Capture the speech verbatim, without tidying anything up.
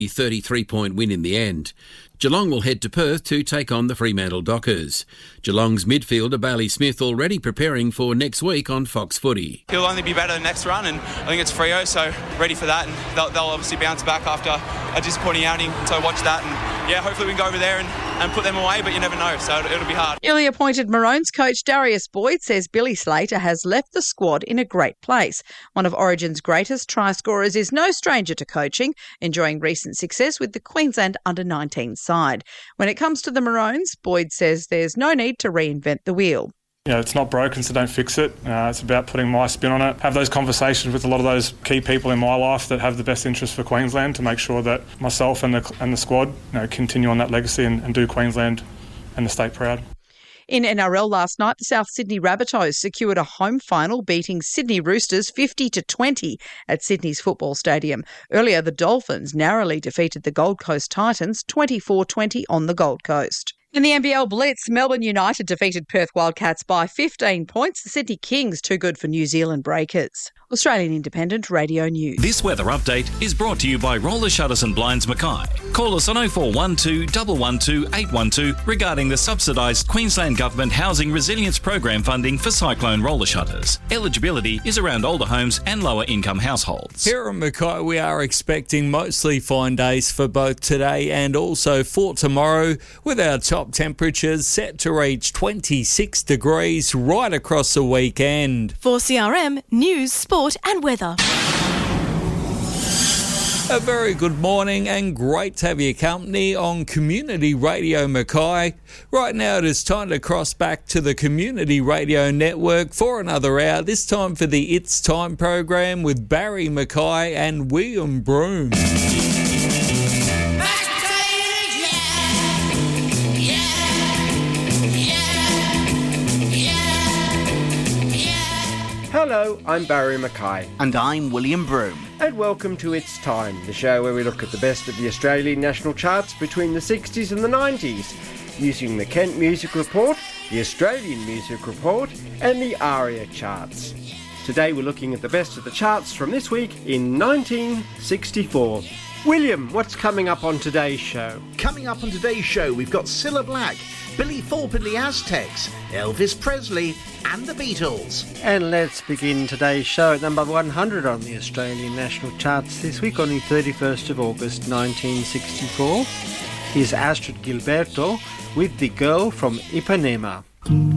thirty-three point win in the end. Geelong will head to Perth to take on the Fremantle Dockers. Geelong's midfielder Bailey Smith already preparing for next week on Fox Footy. He'll only be better the next run, and I think it's Freo, so ready for that, and they'll, they'll obviously bounce back after a disappointing outing, so watch that, and yeah, hopefully we can go over there and, and put them away, but you never know, so it'll, it'll be hard. Newly appointed Maroons coach Darius Boyd says Billy Slater has left the squad in a great place. One of Origin's greatest try scorers is no stranger to coaching, enjoying recent success with the Queensland under nineteen side. When it comes to the Maroons, Boyd says there's no need to reinvent the wheel. You know, it's not broken, so don't fix it. Uh, it's about putting my spin on it. Have those conversations with a lot of those key people in my life that have the best interest for Queensland to make sure that myself and the and the squad, you know, continue on that legacy and, and do Queensland and the state proud. In N R L last night, the South Sydney Rabbitohs secured a home final, beating Sydney Roosters fifty to twenty at Sydney's football stadium. Earlier, the Dolphins narrowly defeated the Gold Coast Titans twenty-four twenty on the Gold Coast. In the N B L Blitz, Melbourne United defeated Perth Wildcats by fifteen points. The Sydney Kings too good for New Zealand Breakers. Australian Independent Radio News. This weather update is brought to you by Roller Shutters and Blinds Mackay. Call us on oh four one two, one one two, eight one two regarding the subsidised Queensland Government Housing Resilience Program funding for cyclone roller shutters. Eligibility is around older homes and lower income households. Here at Mackay, we are expecting mostly fine days for both today and also for tomorrow, with our top temperatures set to reach twenty-six degrees right across the weekend. For C R M, news, sport and weather. A very good morning and great to have your company on Community Radio Mackay. Right now it is time to cross back to the Community Radio Network for another hour, this time for the It's Time program with Barry Mackay and William Broom. Hello, I'm Barry Mackay. And I'm William Broom. And welcome to It's Time, the show where we look at the best of the Australian national charts between the sixties and the nineties, using the Kent Music Report, the Australian Music Report, and the ARIA charts. Today we're looking at the best of the charts from this week in nineteen sixty-four. William, what's coming up on today's show? Coming up on today's show, we've got Cilla Black, Billy Thorpe and the Aztecs, Elvis Presley, and the Beatles. And let's begin today's show at number one hundred on the Australian national charts this week on the thirty-first of August nineteen sixty-four. Here's Astrid Gilberto with The Girl from Ipanema.